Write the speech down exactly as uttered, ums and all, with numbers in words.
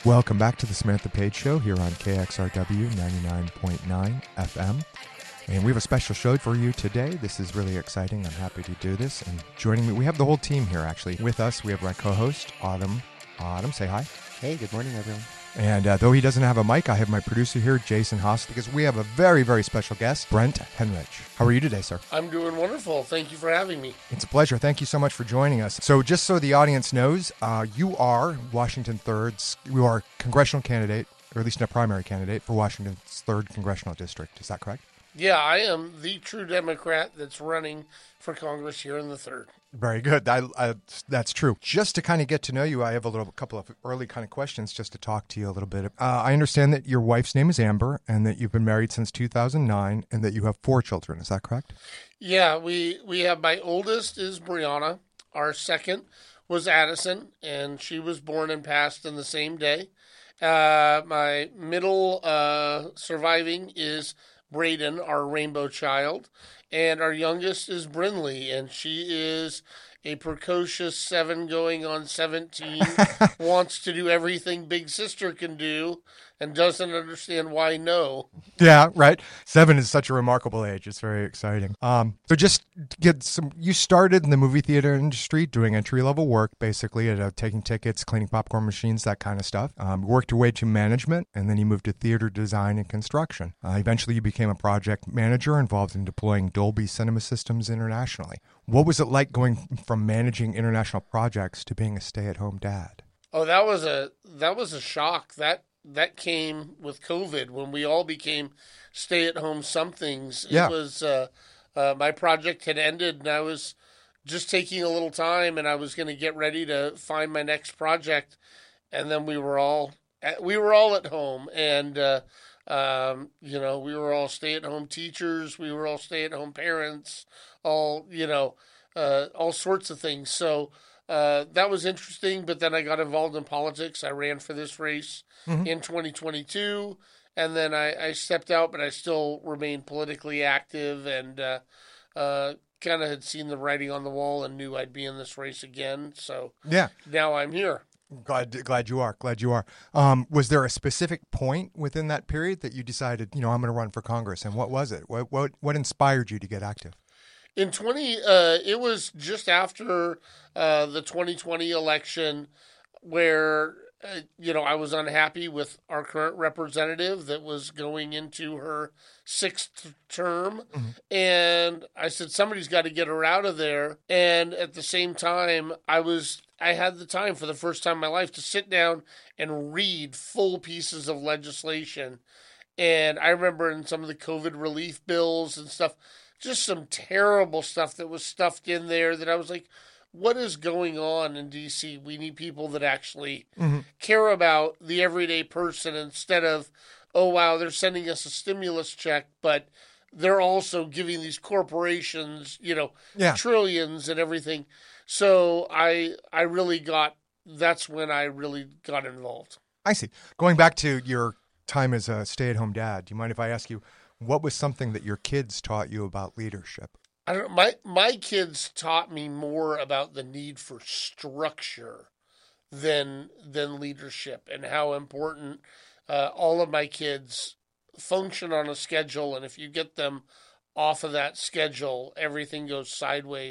Welcome back to the Samantha Page Show here on K X R W ninety-nine point nine F M. And we have a special show for you today. This is really exciting. I'm happy to do this. And joining me, we have the whole team here, actually. With us, we have our co-host, Autumn. Autumn, say hi. Hey, good morning, everyone. And uh, though he doesn't have a mic, I have my producer here, Jason Haas, because we have a very, very special guest, Brent Henrich. How are you today, sir? I'm doing wonderful. Thank you for having me. It's a pleasure. Thank you so much for joining us. So just so the audience knows, uh, you are Washington third's, you are a congressional candidate, or at least a primary candidate for Washington's third Congressional District. Is that correct? Yeah, I am the true Democrat that's running for Congress here in the third. Very good. I, I, that's true. Just to kind of get to know you, I have a little couple of early kind of questions just to talk to you a little bit. Uh, I understand that your wife's name is Amber and that you've been married since two thousand nine and that you have four children. Is that correct? Yeah, we, we have my oldest is Brianna. Our second was Addison, and she was born and passed in the same day. Uh, my middle uh, surviving is Braden, our rainbow child, and our youngest is Brinley, and she is a precocious seven going on seventeen, wants to do everything Big Sister can do, and doesn't understand why no. Yeah, right. Seven is such a remarkable age. It's very exciting. Um, so just to get some, you started in the movie theater industry doing entry-level work, basically, at uh, taking tickets, cleaning popcorn machines, that kind of stuff. Um, worked your way to management, and then you moved to theater design and construction. Uh, eventually, you became a project manager involved in deploying Dolby Cinema systems internationally. What was it like going from managing international projects to being a stay-at-home dad? Oh, that was a that was a shock. That that came with COVID when we all became stay-at-home somethings. It Yeah. was uh, uh, my project had ended, and I was just taking a little time, and I was going to get ready to find my next project, and then we were all we were all at home, and uh, um, you know we were all stay-at-home teachers, we were all stay-at-home parents, all you know, uh, all sorts of things. So. Uh, that was interesting, but then I got involved in politics. I ran for this race mm-hmm. in twenty twenty-two, and then I, I stepped out, but I still remained politically active and uh, uh, kind of had seen the writing on the wall and knew I'd be in this race again. So yeah, now I'm here. Glad, glad you are. Glad you are. Um, was there a specific point within that period that you decided, you know, I'm going to run for Congress? And what was it? What what what inspired you to get active? In twenty, uh, it was just after uh, the twenty twenty election where, uh, you know, I was unhappy with our current representative that was going into her sixth term. Mm-hmm. And I said, somebody's got to get her out of there. And at the same time, I was, I had the time for the first time in my life to sit down and read full pieces of legislation. And I remember in some of the COVID relief bills and stuff, just some terrible stuff that was stuffed in there that I was like, what is going on in D C? We need people that actually mm-hmm. care about the everyday person instead of, oh, wow, they're sending us a stimulus check, but they're also giving these corporations, you know, yeah. trillions and everything. So I I really got, that's when I really got involved. I see. Going back to your time as a stay-at-home dad, do you mind if I ask you, what was something that your kids taught you about leadership? I don't know. My my kids taught me more about the need for structure than than leadership, and how important uh, all of my kids function on a schedule. And if you get them off of that schedule, everything goes sideways.